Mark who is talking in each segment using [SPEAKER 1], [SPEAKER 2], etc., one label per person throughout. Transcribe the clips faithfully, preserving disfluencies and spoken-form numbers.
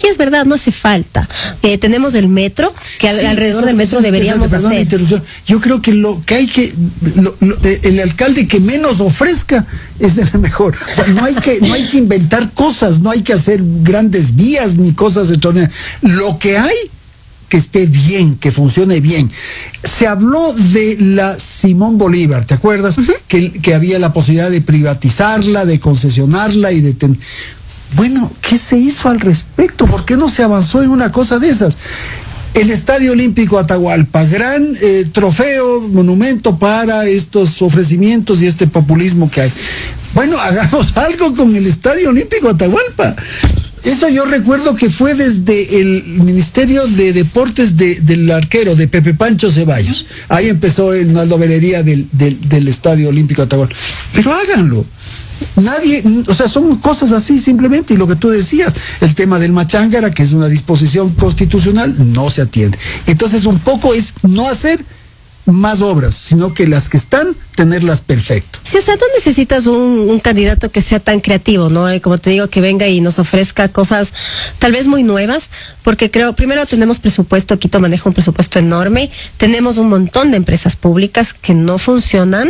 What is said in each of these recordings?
[SPEAKER 1] sí es verdad, no hace falta. Eh, tenemos el metro, que sí, alrededor eso, del metro deberíamos perdón, hacer.
[SPEAKER 2] Interrupción. Yo creo que lo que hay que, lo, lo, el alcalde que menos ofrezca es el mejor. O sea, no hay que, no hay que inventar cosas, no hay que hacer grandes vías ni cosas extraordinarias. Lo que hay que esté bien, que funcione bien. Se habló de la Simón Bolívar, ¿te acuerdas? Uh-huh. que, que había la posibilidad de privatizarla, de concesionarla y de... Ten... Bueno, ¿qué se hizo al respecto? ¿Por qué no se avanzó en una cosa de esas? El Estadio Olímpico Atahualpa, gran eh, trofeo, monumento para estos ofrecimientos y este populismo que hay. Bueno, hagamos algo con el Estadio Olímpico Atahualpa. Eso yo recuerdo que fue desde el Ministerio de Deportes de, del arquero, de Pepe Pancho Ceballos. Ahí empezó el Naldo Verería del, del, del Estadio Olímpico Atahualpa. Pero háganlo. Nadie, o sea, son cosas así simplemente, y lo que tú decías, el tema del Machángara, que es una disposición constitucional, no se atiende. Entonces un poco es no hacer más obras, sino que las que están, tenerlas perfecto.
[SPEAKER 1] Sí, o sea, no necesitas un, un candidato que sea tan creativo, ¿no? Eh, como te digo, que venga y nos ofrezca cosas tal vez muy nuevas, porque creo, primero tenemos presupuesto, Quito maneja un presupuesto enorme, tenemos un montón de empresas públicas que no funcionan,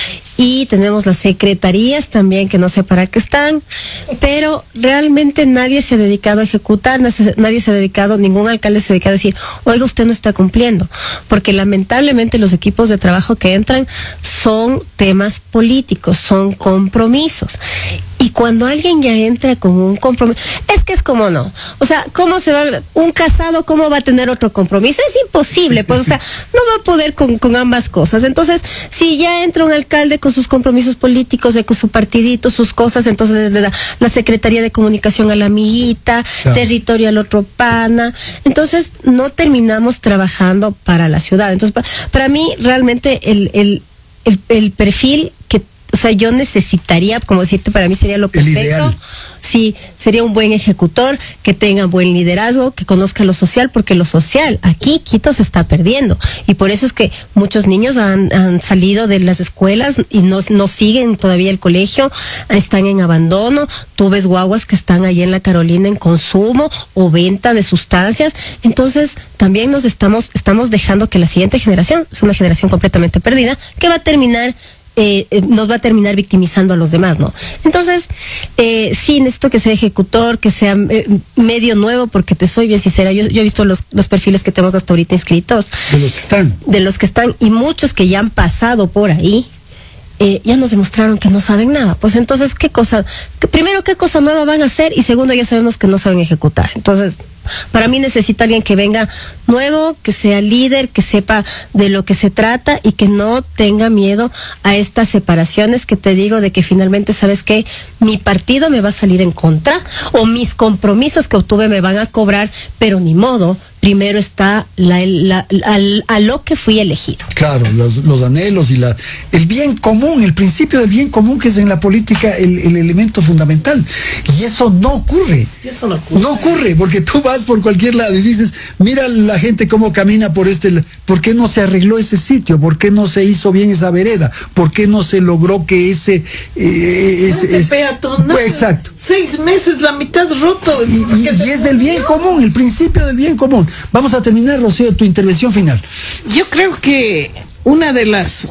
[SPEAKER 1] y tenemos las secretarías también que no sé para qué están, pero realmente nadie se ha dedicado a ejecutar, nadie se ha dedicado, ningún alcalde se ha dedicado a decir, oiga, usted no está cumpliendo, porque lamentablemente los equipos de trabajo que entran son temas políticos, son compromisos. Y cuando alguien ya entra con un compromiso, es que es como no. O sea, ¿cómo se va a, un casado, cómo va a tener otro compromiso? Es imposible, pues, o sea, no va a poder con, con ambas cosas. Entonces, si ya entra un alcalde con sus compromisos políticos, de con su partidito, sus cosas, entonces le da la Secretaría de Comunicación a la amiguita, claro, territorio al otro pana. Entonces, no terminamos trabajando para la ciudad. Entonces, pa, para mí, realmente, el, el, el, el perfil que o sea, yo necesitaría, como decirte, para mí sería lo perfecto. Sí, sería un buen ejecutor, que tenga buen liderazgo, que conozca lo social, porque lo social, aquí Quito se está perdiendo. Y por eso es que muchos niños han, han salido de las escuelas y no, no siguen todavía el colegio, están en abandono. Tú ves guaguas que están allí en la Carolina en consumo o venta de sustancias. Entonces, también nos estamos, estamos dejando que la siguiente generación, es una generación completamente perdida, que va a terminar Eh, eh, nos va a terminar victimizando a los demás, ¿no? Entonces, eh, sí, necesito que sea ejecutor, que sea eh, medio nuevo, porque te soy bien sincera, yo, yo he visto los, los perfiles que tenemos hasta ahorita inscritos.
[SPEAKER 2] De los que están.
[SPEAKER 1] De los que están, y muchos que ya han pasado por ahí, eh, ya nos demostraron que no saben nada. Pues entonces, ¿qué cosa? Que, primero, ¿qué cosa nueva van a hacer? Y segundo, ya sabemos que no saben ejecutar. Entonces, para mí necesito alguien que venga nuevo, que sea líder, que sepa de lo que se trata y que no tenga miedo a estas separaciones que te digo de que finalmente, ¿sabes qué? Mi partido me va a salir en contra o mis compromisos que obtuve me van a cobrar, pero ni modo. Primero está la, la, la, a lo que fui elegido.
[SPEAKER 2] Claro, los, los anhelos y la el bien común, el principio del bien común, que es en la política el, el elemento fundamental. Y eso no ocurre.
[SPEAKER 3] Y eso no ocurre.
[SPEAKER 2] No ocurre, porque tú vas por cualquier lado y dices, mira la gente cómo camina por este... ¿Por qué no se arregló ese sitio? ¿Por qué no se hizo bien esa vereda? ¿Por qué no se logró que ese... Eh, ese
[SPEAKER 3] es, peatonal.
[SPEAKER 2] Pues, exacto.
[SPEAKER 3] Seis meses, la mitad roto.
[SPEAKER 2] Y, y, y es del bien común, el principio del bien común. Vamos a terminar, Rocío, tu intervención final.
[SPEAKER 3] Yo creo que una de las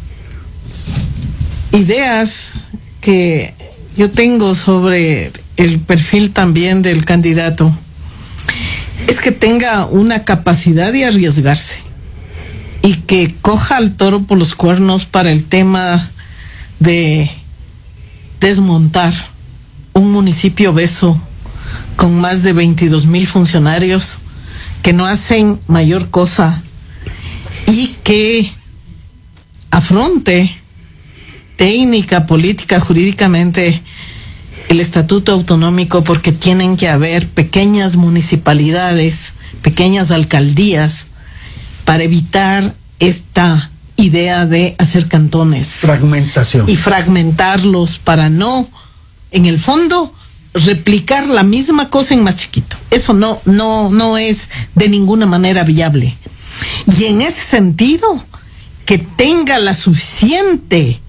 [SPEAKER 3] ideas que yo tengo sobre el perfil también del candidato es que tenga una capacidad de arriesgarse y que coja al toro por los cuernos para el tema de desmontar un municipio obeso con más de veintidós mil funcionarios que no hacen mayor cosa y que afronte técnica, política, jurídicamente el estatuto autonómico, porque tienen que haber pequeñas municipalidades, pequeñas alcaldías para evitar esta idea de hacer cantones.
[SPEAKER 2] Fragmentación.
[SPEAKER 3] Y fragmentarlos para no, en el fondo, replicar la misma cosa en más chiquito. Eso no, no, no es de ninguna manera viable. Y en ese sentido, que tenga la suficiente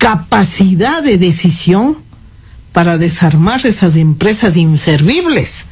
[SPEAKER 3] capacidad de decisión para desarmar esas empresas inservibles